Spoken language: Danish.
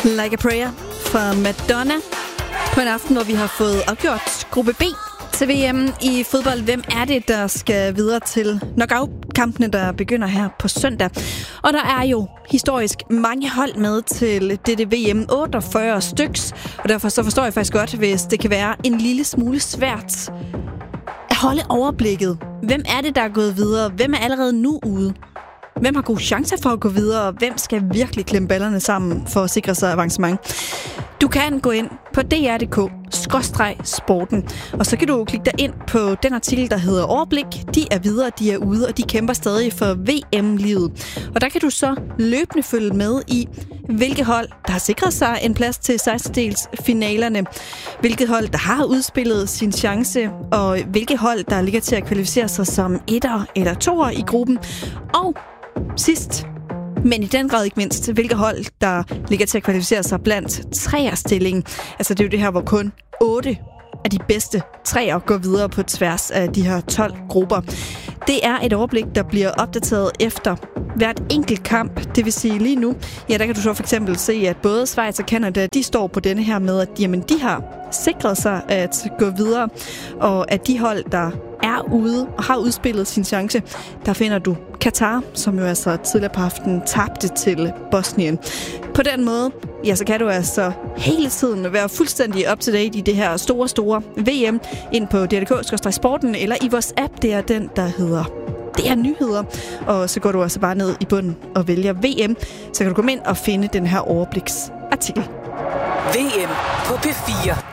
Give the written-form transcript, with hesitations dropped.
Like a Prayer fra Madonna på en aften, hvor vi har fået afgjort gruppe B til VM i fodbold. Hvem er det, der skal videre til knockout-kampene, der begynder her på søndag? Og der er jo historisk mange hold med til dette VM, 48 styks, og derfor så forstår jeg faktisk godt, hvis det kan være en lille smule svært at holde overblikket. Hvem er det, der er gået videre? Hvem er allerede nu ude? Hvem har gode chancer for at gå videre? Hvem skal virkelig klemme ballerne sammen for at sikre sig avancement? Du kan gå ind på dr.dk/sporten, og så kan du klikke dig ind på den artikel, der hedder Overblik. De er videre, de er ude, og de kæmper stadig for VM-livet. Og der kan du så løbende følge med i, hvilke hold, der har sikret sig en plads til 16-delsfinalerne, hvilket hold, der har udspillet sin chance, og hvilke hold, der ligger til at kvalificere sig som etter eller toer i gruppen. Og sidst, men i den grad ikke mindst, hvilke hold, der ligger til at kvalificere sig blandt treerstillingen. Altså det er jo det her, hvor kun 8 af de bedste treer går videre på tværs af de her 12 grupper. Det er et overblik, der bliver opdateret efter hvert enkelt kamp. Det vil sige lige nu, ja, der kan du så for eksempel se, at både Schweiz og Canada, de står på denne her med, at jamen, de har sikret sig at gå videre, og at de hold, der er ude og har udspillet sin chance, der finder du Katar, som jo altså tidligere på aftenen tabte til Bosnien. På den måde, ja, så kan du altså hele tiden være fuldstændig up to date i det her store VM ind på dr.dk/sporten, eller i vores app, det er den, der hedder DR Nyheder. Og så går du altså bare ned i bunden og vælger VM, så kan du komme ind og finde den her overbliksartikel. VM på P4.